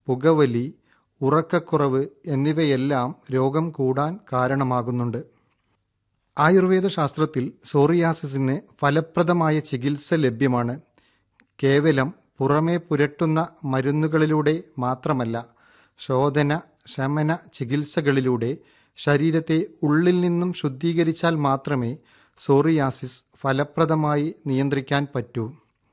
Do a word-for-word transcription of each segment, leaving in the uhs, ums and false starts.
പുകവലി, ഉറക്കക്കുറവ് എന്നിവയെല്ലാം രോഗം കൂടാൻ കാരണമാകുന്നുണ്ട്. ആയുർവേദ ശാസ്ത്രത്തിൽ സോറിയാസിസിന് ഫലപ്രദമായ ചികിത്സ ലഭ്യമാണ്. കേവലം പുറമേ പുരട്ടുന്ന മരുന്നുകളിലൂടെ മാത്രമല്ല, ശോധന ശമന ചികിത്സകളിലൂടെ ശരീരത്തെ ഉള്ളിൽ നിന്നും ശുദ്ധീകരിച്ചാൽ മാത്രമേ സോറിയാസിസ് ഫലപ്രദമായി നിയന്ത്രിക്കാൻ പറ്റൂ.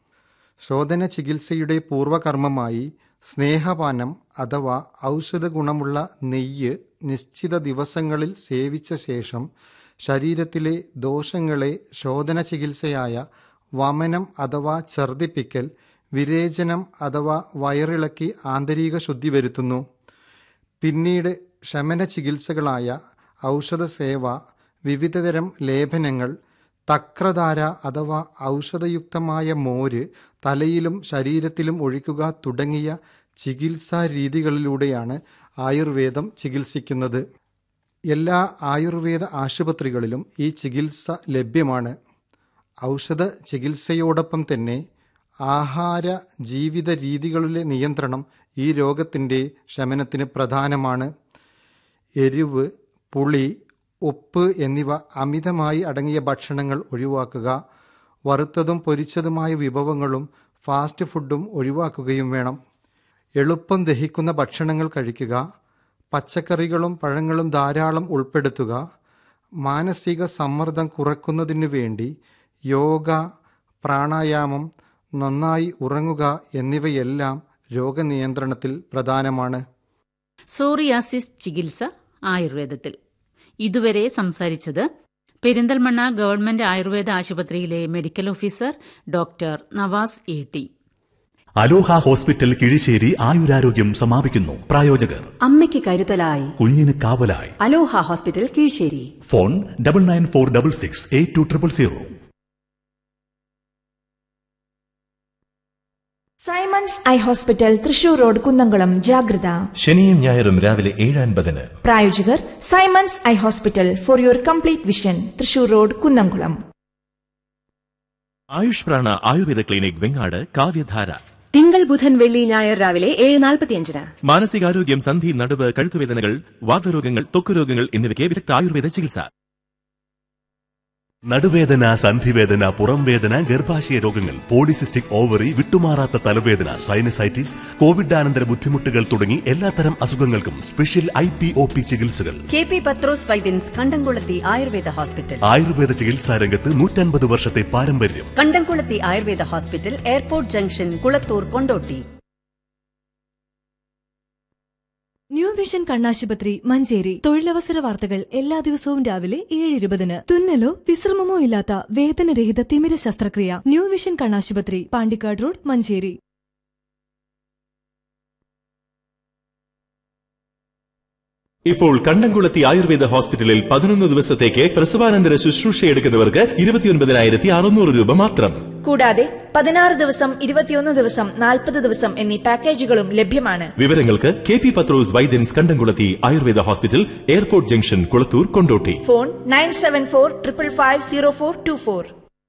ശോധന ചികിത്സയുടെ പൂർവകർമ്മമായി സ്നേഹപാനം അഥവാ ഔഷധ ഗുണമുള്ള നെയ്യ് നിശ്ചിത ദിവസങ്ങളിൽ സേവിച്ച ശേഷം ശരീരത്തിലെ ദോഷങ്ങളെ ശോധന ചികിത്സയായ വമനം അഥവാ ഛർദിപ്പിക്കൽ, വിരേചനം അഥവാ വയറിളക്കി ആന്തരിക ശുദ്ധി വരുത്തുന്നു. പിന്നീട് ശമന ചികിത്സകളായ ഔഷധസേവ, വിവിധതരം ലേപനങ്ങൾ, തക്രധാര അഥവാ ഔഷധയുക്തമായ മോര് തലയിലും ശരീരത്തിലും ഒഴിക്കുക തുടങ്ങിയ ചികിത്സാ രീതികളിലൂടെയാണ് ആയുർവേദം ചികിത്സിക്കുന്നത്. എല്ലാ ആയുർവേദ ആശുപത്രികളിലും ഈ ചികിത്സ ലഭ്യമാണ്. ഔഷധ ചികിത്സയോടൊപ്പം തന്നെ ആഹാര ജീവിത രീതികളിലെ നിയന്ത്രണം ഈ രോഗത്തിൻ്റെ ശമനത്തിന് പ്രധാനമാണ്. എരിവ്, പുളി, ഉപ്പ് എന്നിവ അമിതമായി അടങ്ങിയ ഭക്ഷണങ്ങൾ ഒഴിവാക്കുക. വറുത്തതും പൊരിച്ചതുമായ വിഭവങ്ങളും ഫാസ്റ്റ് ഫുഡും ഒഴിവാക്കുകയും വേണം. എളുപ്പം ദഹിക്കുന്ന ഭക്ഷണങ്ങൾ കഴിക്കുക. പച്ചക്കറികളും പഴങ്ങളും ധാരാളം ഉൾപ്പെടുത്തുക. മാനസിക സമ്മർദ്ദം കുറയ്ക്കുന്നതിനു വേണ്ടി യോഗ, പ്രാണായാമം, നന്നായി ഉറങ്ങുക എന്നിവയെല്ലാം രോഗനിയന്ത്രണത്തിൽ പ്രധാനമാണ്. സോറിയാസിസ് ചികിത്സ ആയുർവേദത്തിൽ ഇതുവരെ സംസാരിച്ചത് പെരിന്തൽമണ്ണ ഗവൺമെന്റ് ആയുർവേദ ആശുപത്രിയിലെ medical officer doctor Nawaz A T. Aloha hospital Kizhissery ആയുരാരോഗ്യം സമാപിക്കുന്നു. പ്രായോജകർ അമ്മയ്ക്ക് കരുതലായി, കുഞ്ഞിന് കാവലായി. അലോഹ hospital Kizhissery. Phone double nine four double six eight two triple zero. Symons eye hospital, Thrissur road, Kunnamkulam. ജാഗ്രത. ശനിയും ഞായറും രാവിലെ ഏഴ് അൻപതിന്. പ്രായോജകർ Symons eye hospital, for your complete vision, Thrissur road, Kunnamkulam. Ayush Prana Ayurveda clinic Vengad. കാവ്യധാര തിങ്കൾ, ബുധൻ, വെള്ളി, ഞായർ രാവിലെ ഏഴ് നാൽപ്പത്തിയഞ്ചിന്. മാനസികാരോഗ്യം, സന്ധി, നടുവ്, കഴുത്തുവേദനകൾ, വാതരോഗങ്ങൾ, ത്വക്കുരോഗങ്ങൾ എന്നിവയ്ക്ക് വിദഗ്ധ ആയുർവേദ ചികിത്സ. നടുവേദന, സന്ധിവേദന, പുറംവേദന, ഗർഭാശയ രോഗങ്ങൾ, പോളിസിസ്റ്റിക് ഓവറി, വിട്ടുമാറാത്ത തലവേദന, സൈനസൈറ്റിസ്, കോവിഡാനന്തര ബുദ്ധിമുട്ടുകൾ തുടങ്ങി എല്ലാത്തരം അസുഖങ്ങൾക്കും special I P O P ചികിത്സകൾ. കെ പി പത്രോസ് വൈദ്യൻസ്, കണ്ടംകുളത്തി ആയുർവേദ ഹോസ്പിറ്റൽ. ആയുർവേദ ചികിത്സാ രംഗത്ത് നൂറ്റൻപത് വർഷത്തെ പാരമ്പര്യം. കണ്ടംകുളത്തി Ayurveda hospital, airport junction, Kulathur, Kondotty. New vision കണ്ണാശുപത്രി, മഞ്ചേരി. തൊഴിലവസര വാർത്തകൾ എല്ലാ ദിവസവും രാവിലെ ഏഴ് ഇരുപതിന്. തുന്നലോ വിശ്രമമോ ഇല്ലാത്ത വേദനരഹിത തിമിര ശസ്ത്രക്രിയ. ന്യൂ വിഷൻ കണ്ണാശുപത്രി, പാണ്ടിക്കാട് റോഡ്, മഞ്ചേരി. ഇപ്പോൾ കണ്ടംകുളത്തി ആയുർവേദ ഹോസ്പിറ്റലിൽ പതിനൊന്ന് ദിവസത്തേക്ക് പ്രസവാനന്തര ശുശ്രൂഷയെടുക്കുന്നവർക്ക് ഇരുപത്തിയൊൻപതിനായിരത്തി അറുന്നൂറ് രൂപ മാത്രം. കൂടാതെ പതിനാറ് ദിവസം, ഇരുപത്തിയൊന്ന് ദിവസം, നാൽപ്പത് ദിവസം എന്നീ പാക്കേജുകളും ലഭ്യമാണ്. വിവരങ്ങൾക്ക് കെ പി പത്രോസ് വൈദ്യൻസ്, കണ്ടംകുളത്തി Ayurveda hospital, airport junction, Kulathur, Kondotty. Phone nine seven four triple five zero four to four.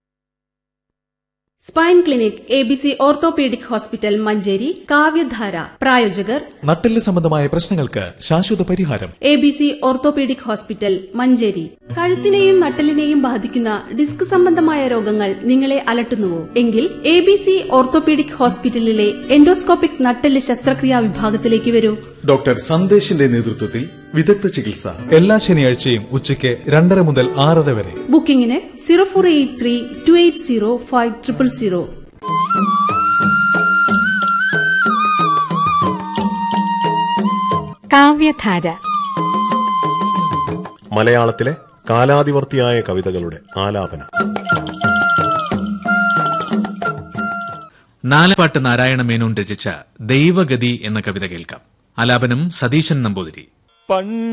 Spine clinic A B C orthopaedic hospital, Manjeri. കാവ്യധാര പ്രായോജകർ നട്ടെല്ല് സംബന്ധമായ പ്രശ്നങ്ങൾക്ക് ശാശ്വത പരിഹാരം. A B C orthopaedic hospital, Manjeri. കഴുത്തിനെയും നട്ടെല്ലിനെയും ബാധിക്കുന്ന ഡിസ്ക് സംബന്ധമായ രോഗങ്ങൾ നിങ്ങളെ അലട്ടുന്നുവോ? എങ്കിൽ എ ബി സി ഓർത്തോപീഡിക് ഹോസ്പിറ്റലിലെ എൻഡോസ്കോപ്പിക് നട്ടെല്ല് ശസ്ത്രക്രിയാ വിഭാഗത്തിലേക്ക് വരൂ. ഡോക്ടർ സന്ദേശിന്റെ നേതൃത്വത്തിൽ വിദഗ്ധ ചികിത്സ എല്ലാ ശനിയാഴ്ചയും ഉച്ചയ്ക്ക് രണ്ടര മുതൽ ആറര വരെ. ബുക്കിംഗിന് zero four eight three to eight zero five triple zero. കാവ്യധാര മലയാളത്തിലെ കാലാതിവർത്തിയായ കവിതകളുടെ ആലാപനം. നാലപ്പാട്ട് നാരായണ മേനോൻ രചിച്ച ദൈവഗതി എന്ന കവിത കേൾക്കാം. ആലാപനം സതീശൻ നമ്പൂതിരി.